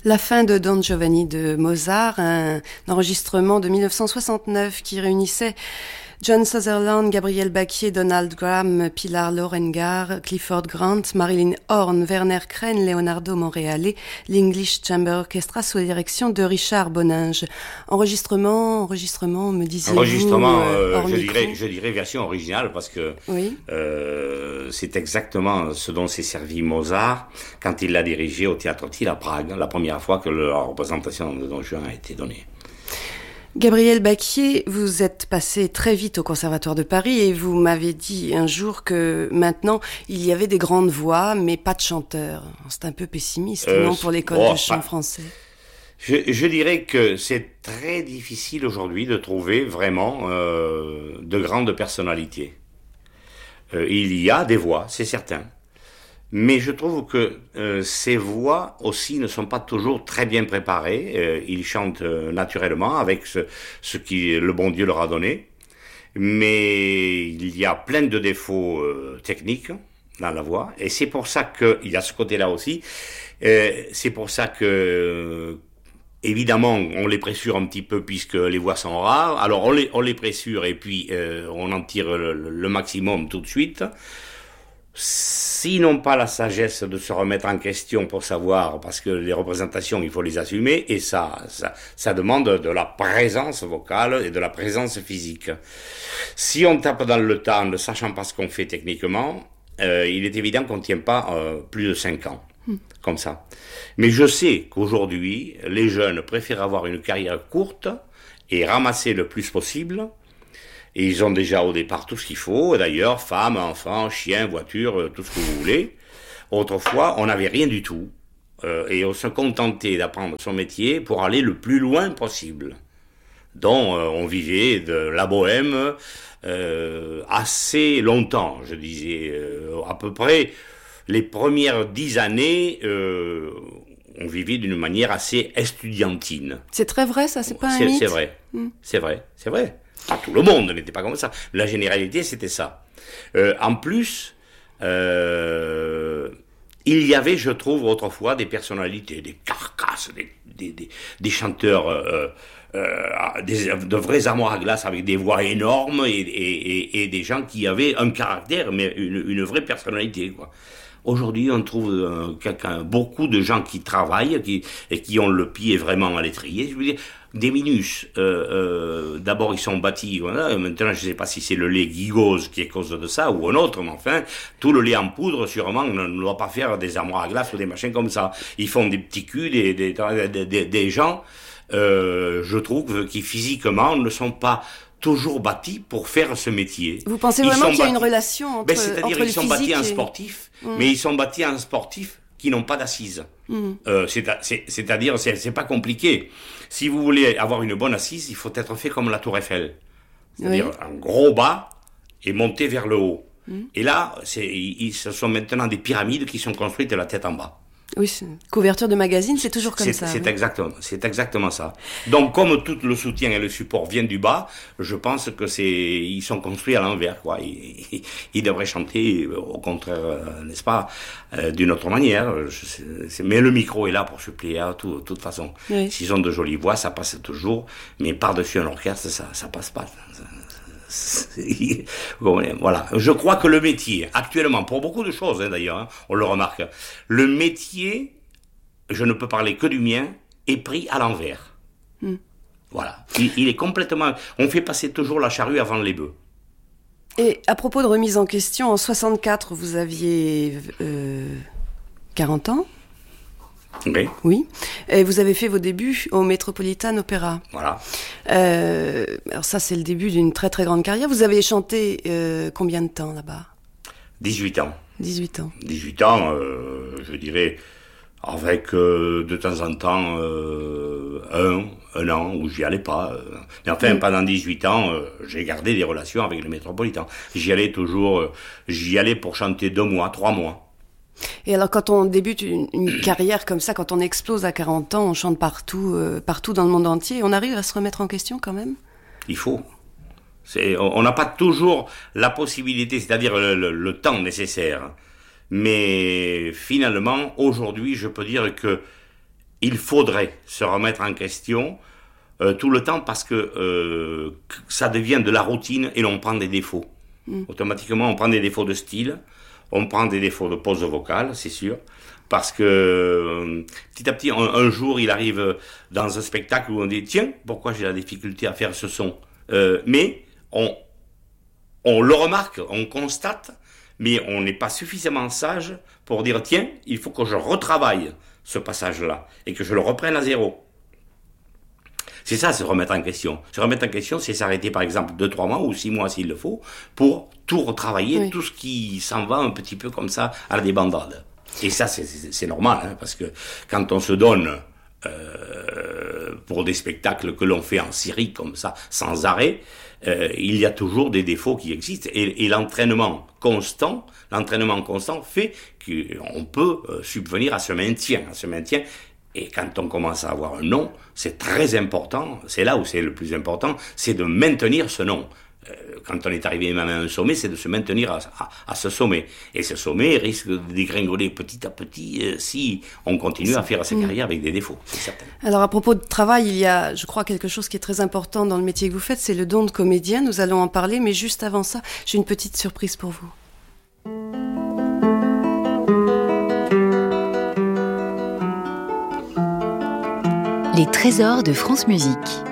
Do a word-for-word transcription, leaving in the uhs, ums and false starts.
La fin de Don Giovanni de Mozart, un enregistrement de mille neuf cent soixante-neuf qui réunissait John Sutherland, Gabriel Bacquier, Donald Graham, Pilar Lorengar, Clifford Grant, Marilyn Horne, Werner Kren, Leonardo Monreale, l'English Chamber Orchestra sous la direction de Richard Boninge. Enregistrement, enregistrement, me disiez-vous. Enregistrement, euh, hors je micro. dirais, je dirais version originale parce que Oui. euh, c'est exactement ce dont s'est servi Mozart quand il l'a dirigé au Théâtre Thiel à Prague, la première fois que la représentation de Don Juan a été donnée. Gabriel Bacquier, vous êtes passé très vite au Conservatoire de Paris et vous m'avez dit un jour que maintenant il y avait des grandes voix mais pas de chanteurs. C'est un peu pessimiste, Euh, non, pour l'école oh, de chant bah, français. Je, je dirais que c'est très difficile aujourd'hui de trouver vraiment euh, de grandes personnalités. Euh, il y a des voix, c'est certain. Mais je trouve que euh, ces voix aussi ne sont pas toujours très bien préparées. Euh, ils chantent euh, naturellement avec ce, ce qui le bon Dieu leur a donné. Mais il y a plein de défauts euh, techniques dans la voix. Et c'est pour ça qu'il y a ce côté-là aussi. Euh, c'est pour ça que... Évidemment, on les pressure un petit peu puisque les voix sont rares. Alors on les, on les pressure et puis euh, on en tire le, le maximum tout de suite. S'ils n'ont pas la sagesse de se remettre en question pour savoir, parce que les représentations, il faut les assumer, et ça, ça, ça demande de la présence vocale et de la présence physique. Si on tape dans le tas en ne sachant pas ce qu'on fait techniquement, euh, il est évident qu'on ne tient pas euh, plus de cinq ans, hmm. comme ça. Mais je sais qu'aujourd'hui, les jeunes préfèrent avoir une carrière courte et ramasser le plus possible. Et ils ont déjà au départ tout ce qu'il faut, d'ailleurs, femmes, enfants, chiens, voitures, tout ce que vous voulez. Autrefois, on n'avait rien du tout, euh, et on se contentait d'apprendre son métier pour aller le plus loin possible. Donc, euh, on vivait de la bohème euh, assez longtemps, je disais, euh, à peu près les premières dix années, euh, on vivait d'une manière assez estudiantine. C'est très vrai, ça, c'est pas un c'est, mythe. C'est vrai, hmm. c'est vrai, c'est vrai. Pas tout le monde n'était pas comme ça. La généralité, c'était ça. Euh, en plus, euh, il y avait, je trouve, autrefois, des personnalités, des carcasses, des, des, des, des chanteurs, euh, euh, des, de vrais armoires à glace avec des voix énormes et, et, et, et des gens qui avaient un caractère, mais une, une vraie personnalité, quoi. Aujourd'hui, on trouve euh, quelqu'un, beaucoup de gens qui travaillent qui, et qui ont le pied vraiment à l'étrier. Je veux dire, des minus, euh, euh, d'abord ils sont bâtis, voilà, maintenant je ne sais pas si c'est le lait Gigose qui est cause de ça ou un autre, mais enfin, tout le lait en poudre sûrement ne, ne doit pas faire des armoires à glace ou des machins comme ça. Ils font des petits culs, des, des, des, des, des gens, euh, je trouve, qui physiquement ne sont pas toujours bâtis pour faire ce métier. Vous pensez vraiment qu'il y a une relation entre, ben, c'est-à-dire entre le ils sont physique bâtis en et... sportif, mmh. mais ils sont bâtis en sportif qui n'ont pas d'assises. Mmh. Euh, c'est, c'est, c'est-à-dire, c'est, c'est pas compliqué. Si vous voulez avoir une bonne assise, il faut être fait comme la Tour Eiffel. C'est-à-dire oui. un gros bas et monter vers le haut. Mmh. Et là, c'est, ils, ce sont maintenant des pyramides qui sont construites de la tête en bas. Oui, c'est une couverture de magazine, c'est toujours comme c'est, ça. C'est oui. exactement, c'est exactement ça. Donc, comme tout le soutien et le support viennent du bas, je pense que c'est, ils sont construits à l'envers, quoi. Ils, ils, ils devraient chanter, au contraire, euh, n'est-ce pas, euh, d'une autre manière. Je sais, c'est, mais le micro est là pour suppléer, de tout, toute façon. Oui. S'ils ont de jolies voix, ça passe toujours. Mais par-dessus un orchestre, ça, ça passe pas. Ça, voilà. Je crois que le métier, actuellement, pour beaucoup de choses, hein, d'ailleurs, hein, on le remarque, le métier, je ne peux parler que du mien, est pris à l'envers. Mm. Voilà. Il, il est complètement... On fait passer toujours la charrue avant les bœufs. Et à propos de remise en question, en soixante-quatre, vous aviez euh, quarante ans ? Oui. Oui. Et vous avez fait vos débuts au Metropolitan Opera. Voilà. Euh, alors ça, c'est le début d'une très très grande carrière. Vous avez chanté euh, combien de temps là-bas ? dix-huit ans. dix-huit ans. dix-huit ans, euh, je dirais, avec euh, de temps en temps euh, un, un an où j'y allais pas. Euh. Mais enfin, mmh. pendant dix-huit ans, euh, j'ai gardé des relations avec le Metropolitan. J'y allais toujours, euh, j'y allais pour chanter deux mois, trois mois. Et alors, quand on débute une, une carrière comme ça, quand on explose à quarante ans, on chante partout, euh, partout dans le monde entier, on arrive à se remettre en question quand même ? Il faut. C'est, on n'a pas toujours la possibilité, c'est-à-dire le, le, le temps nécessaire. Mais finalement, aujourd'hui, je peux dire que il faudrait se remettre en question euh, tout le temps parce que euh, ça devient de la routine et l'on prend des défauts. Mm. Automatiquement, on prend des défauts de style, on prend des défauts de pose vocale, c'est sûr, parce que euh, petit à petit, un, un jour, il arrive dans un spectacle où on dit « Tiens, pourquoi j'ai la difficulté à faire ce son euh, ?» Mais on, on le remarque, on constate, mais on n'est pas suffisamment sage pour dire « Tiens, il faut que je retravaille ce passage-là et que je le reprenne à zéro. » C'est ça, se remettre en question. Se remettre en question, c'est s'arrêter par exemple deux, trois mois ou six mois s'il le faut, pour tout retravailler, oui. Tout ce qui s'en va un petit peu comme ça à la débandade. Et ça, c'est, c'est, c'est normal, hein, parce que quand on se donne euh, pour des spectacles que l'on fait en série comme ça, sans arrêt, euh, il y a toujours des défauts qui existent. Et, et l'entraînement constant, l'entraînement constant fait qu'on peut euh, subvenir à ce maintien, à ce maintien. Et quand on commence à avoir un nom, c'est très important, c'est là où c'est le plus important, c'est de maintenir ce nom. Euh, quand on est arrivé même à un sommet, c'est de se maintenir à, à, à ce sommet. Et ce sommet risque de dégringoler petit à petit euh, si on continue à faire sa carrière avec des défauts, c'est certain. Alors à propos de travail, il y a, je crois, quelque chose qui est très important dans le métier que vous faites, c'est le don de comédien. Nous allons en parler, mais juste avant ça, j'ai une petite surprise pour vous. Les trésors de France Musique.